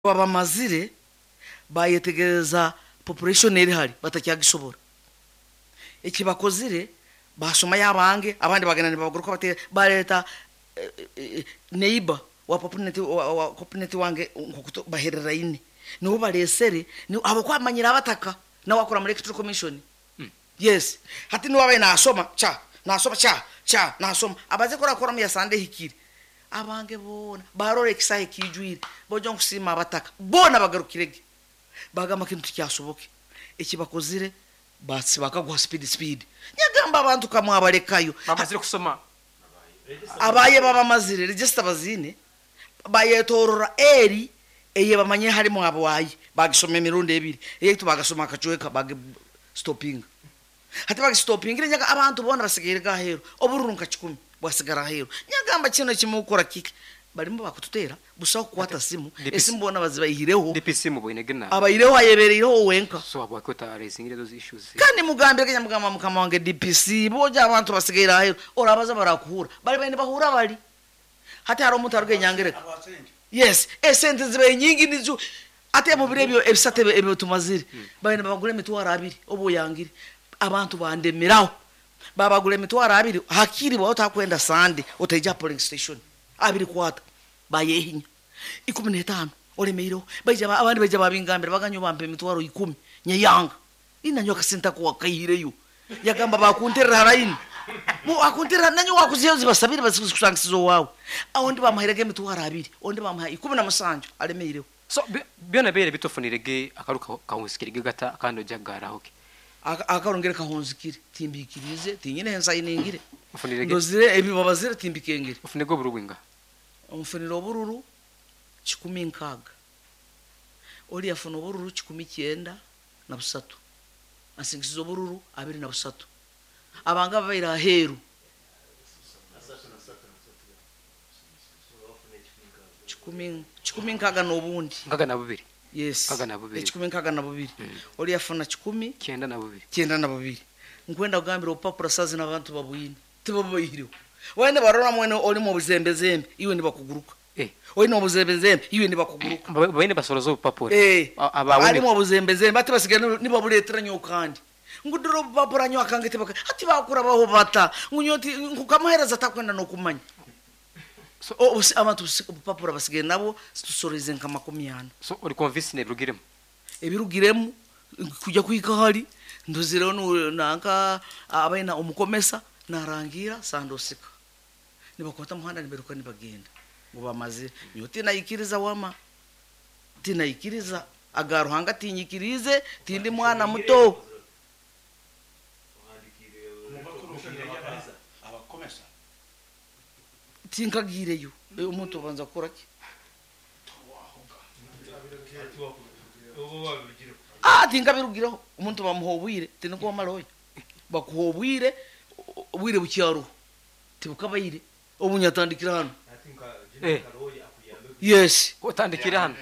Abamazire bayetegereza population eri hari batakyagishobora ekibakozire basoma yabange abandi bagana baguruka bate bareta neighbor wa population wange ngokuto baherera ine no balesere ni abakwamanyira abataka na wakora muri electoral commission yes hati no wabe nasoma nasoma abaze kora mu yasande hikiri abange bona barore kisahe kijwire bojo nkusima abataka bona bagarukirege bagama kintu cyashoboke ekibakozire batsi bakagwa speed nyagamba abantu kamwe abarekayo bamazire kusoma abaye babamazire register bazine bayetorora eri eye bamanye harimo abwayi bagisome mirundi ebiri eye tubagasoma akacweka bage stopping hati bage stopping nyaga abantu bona basigire gahero oburunka 10 basigara hero nyagamba kino kimukora kike barimo bakututera busaho kwata simu esimbona bazibayireho DPC mu boinegena abayireho ayebereho wenka so abakota racing those issues kandi mugambire kanyamugamba mukama wange DPC boja abantu basigira hero orabaza barakuhura bari bene bahura bari hati haro umuntu aruge nyangereka yes esente zibe nyingi nizo ate mu birebyo ebisate ebe tumazire bane bagure mitwara abiri obo yangire abantu bandemeraho babagure mitwara abiri hakiri bo utakwenda sande oteja polling station abiri kwata bayehinya 15 olemeiro baje abandi baje babingambira baganyo bampe mitwaro 10 nyayanga inanyoka senta kwa kayireyo yagamba bakunterera harayini mu akunterera nanyo wakuziyo zibasabire basikusangizo wawe ahondi bamahirege mitwaro abiri ondi bamaha 10 na musanjo alemeiro so byona bere bitofunirege akaruka kahunsikirige gata kandi ojagara hoke akarongere kahonzikire timbikirize tinyine hensa iningire ufunirege ndozire ebi babazire timbikengire ufunego burubinga umufuniro obururu 16 oli yafuno obururu 19 na busatu asingizo obururu 23 abanga baira heru 10 kaga no bundi ngaga na bubiri yes kaga na bubiri 10 kaga na bubiri oli yafuna 10 9 na bubiri 9 na bubiri nkwenda kugambira opapura sazi nabantu babuyine tibabayiriwe wende barona mwene oli mu buzembezembe iwe ndi bakuguruka oyino buzembezembe iwe ndi bakuguruka bene basorozo opapura abawene mu buzembezembe ati basigana niba buletera nyokandi nguduro babura nyokangete baka ati bakura baho bata ngunyoti ngukamaheraza takwenda no kumanya so abantu opapura basigana nabo tusorize nkama 10 so uri convince ne rugiremo ebirugiremo kujya kwika hari ndozire no nanka abaina umukomesa narangira sandosika nibakota muhanda niberuka nibagenda ngo bamaze nyoti nayikiriza wama tinayikiriza agaruhanga tinyikirize tindi mwana muto abakomesa tinkagireyo umuntu banza kuraki tinkabirugiraho umuntu bamuhobwire tinko maloya bakuhobwire ubwire bucyaro tibukabayire obunyatandikira hano yes utandikira hano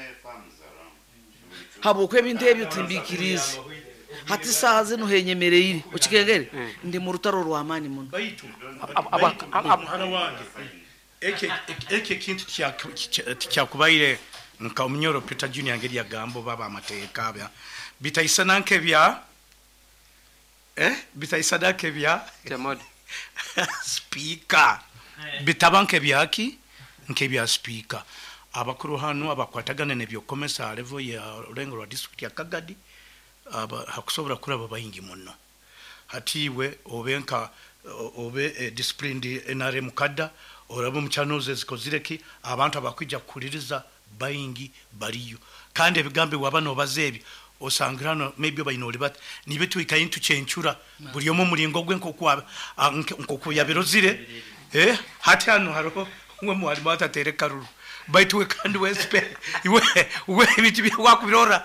habo kwe bintebyo timbikirize hati sahaze no henyemereyire ukigengere ndi mu rutaro rwa mani muno bayitu hana wange eke kintu kyakubayire nka omnyoro Peter Junior ngeri ya gambo baba amateka bya bitayisana nkebya bitayisana nkebya jamod speaker bitabanke byaki nkebya speaker abakuru hano abakwatagana nebyo komesa level ya Orengo wa district ya Kagadi hakusobora kuraba bayingi muno hatiwe obenka obe disciplined NRM kada orabo muchanoze zikozireki abantu abakwijja kuliriza bayingi bariyo kandi ebigambe wabano bazebi osangirano maybe bayinoli bat nibetu ikayintu chenchura buri yomo mulingo gwe nkoku yabirozire hati hano haroko umwe mwali bata terekaruru baitwe kandi wespe iwe biti byakubirora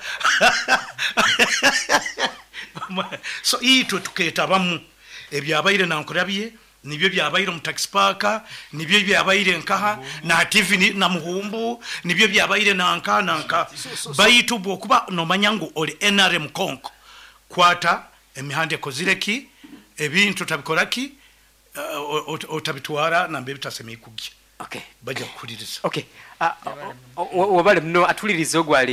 so ito tuketa bamu ebyabayire nankorabiye nibyo byabayire mu tax park nibyo byabayire nkaha na TV na muhumbu nibyo byabayire nanka bayitu bokuba no manyango oli NRM konko kwata emihande kozireki ebintu tabikoraki otabitwara na mbe bitasemeye kugya Okay. bajja kukuliriza Okay. Wabale mno atuliriza ogwali